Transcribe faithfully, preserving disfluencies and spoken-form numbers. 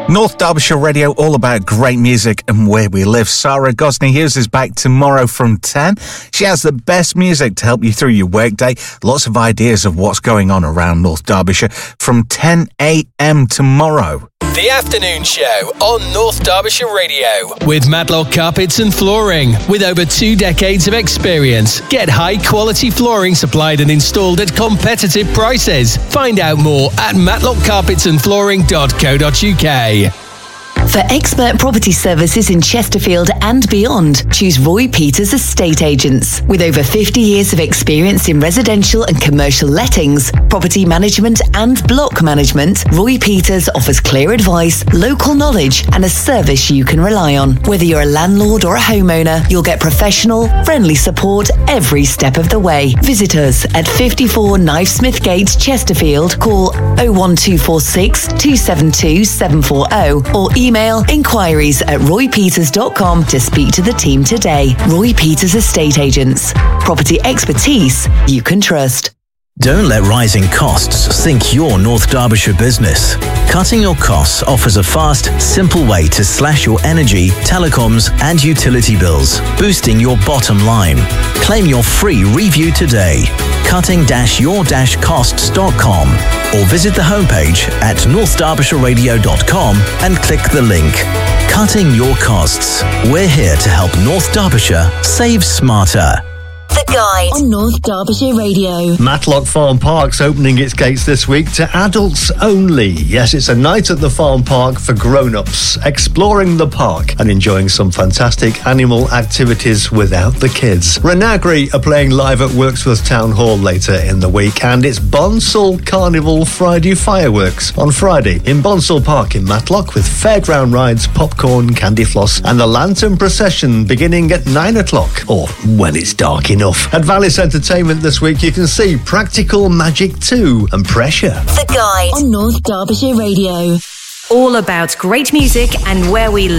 North Derbyshire Radio, all about great music and where we live. Sarah Gosney Hughes is back tomorrow from ten. She has the best music to help you through your workday. Lots of ideas of what's going on around North Derbyshire from ten a.m. tomorrow. The Afternoon Show on North Derbyshire Radio with Matlock Carpets and Flooring. With over two decades of experience, get high quality flooring supplied and installed at competitive prices. Find out more at matlock carpets and flooring dot co dot uk. For expert property services in Chesterfield and beyond, choose Roy Peters Estate Agents. With over fifty years of experience in residential and commercial lettings, property management and block management, Roy Peters offers clear advice, local knowledge and a service you can rely on. Whether you're a landlord or a homeowner, you'll get professional, friendly support every step of the way. Visit us at fifty-four Knivesmith Gate, Chesterfield. Call oh one two four six, two seven two, seven four oh or email inquiries at roy peters dot com to speak to the team today. Roy Peters Estate Agents. Property expertise you can trust. Don't let rising costs sink your North Derbyshire business. Cutting your costs offers a fast, simple way to slash your energy, telecoms and utility bills, boosting your bottom line. Claim your free review today. cutting your costs dot com or visit the homepage at north derbyshire radio dot com and click the link. Cutting your costs. We're here to help North Derbyshire save smarter. The Guide on North Derbyshire Radio. Matlock Farm Park's opening its gates this week to adults only. Yes, it's a night at the farm park for grown-ups, exploring the park and enjoying some fantastic animal activities without the kids. Renagri are playing live at Wirksworth Town Hall later in the week, and it's Bonsall Carnival Friday fireworks on Friday in Bonsall Park in Matlock, with fairground rides, popcorn, candy floss and the lantern procession beginning at nine o'clock, or when it's dark enough. At Vallis Entertainment this week, you can see Practical Magic two and Pressure. The Guide on North Derbyshire Radio. All about great music and where we live.